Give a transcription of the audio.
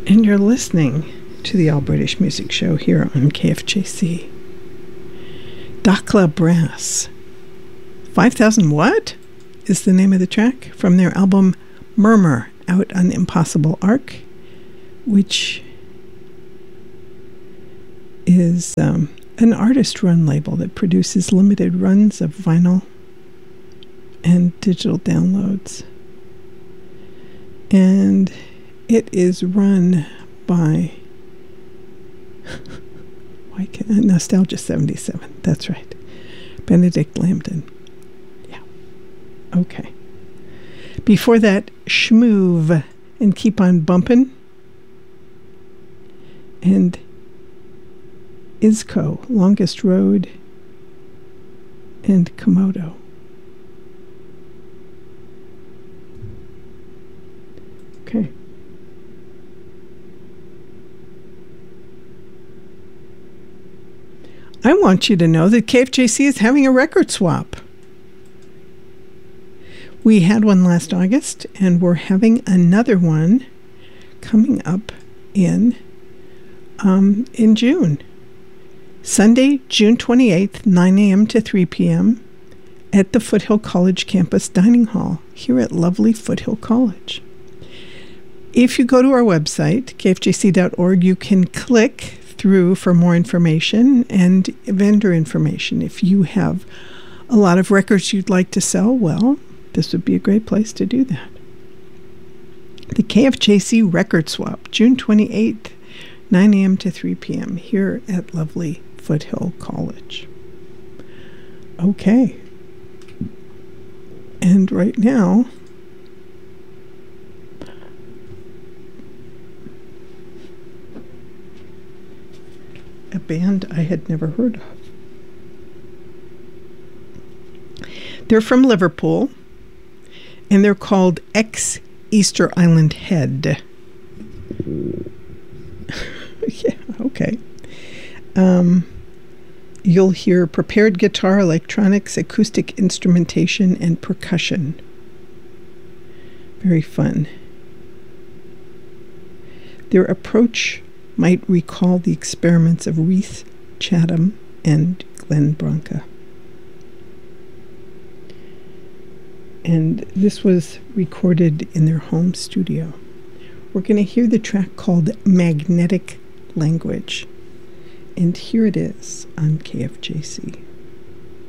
And you're listening to the All British Music Show here on KFJC. Dakhla Brass. 5000 What is the name of the track from their album Murmur, out on Impossible Arc, which is an artist-run label that produces limited runs of vinyl and digital downloads. And it is run by Nostalgia 77. That's right. Benedict Lambden. Yeah. Okay. Before that, Shmoove and Keep On Bumpin'. And Isco, Longest Road, and Komodo. Okay. I want you to know that KFJC is having a record swap. We had one last August, and we're having another one coming up in June. Sunday, June 28th, 9 a.m. to 3 p.m. at the Foothill College Campus Dining Hall here at lovely Foothill College. If you go to our website, kfjc.org, you can click through for more information and vendor information. If you have a lot of records you'd like to sell, well, this would be a great place to do that. The KFJC Record Swap, June 28th, 9 a.m. to 3 p.m. here at lovely Foothill College. Okay. And right now, a band I had never heard of. They're from Liverpool, and they're called Ex Easter Island Head. Yeah, okay. You'll hear prepared guitar, electronics, acoustic instrumentation, and percussion. Very fun. Their approach might recall the experiments of Reith Chatham and Glenn Branca. And this was recorded in their home studio. We're going to hear the track called Magnetic Language. And here it is on KFJC.